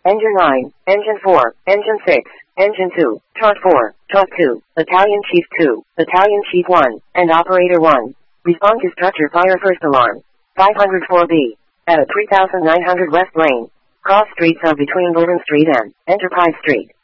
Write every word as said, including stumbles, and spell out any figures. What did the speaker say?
Engine nine, Engine four, Engine six, Engine two, Chart four, Chart two, Battalion Chief two, Battalion Chief one, and Operator one. Respond to structure fire first alarm. five oh four B. At three thousand nine hundred West Lane. Cross streets are between Bourbon Street and Enterprise Street.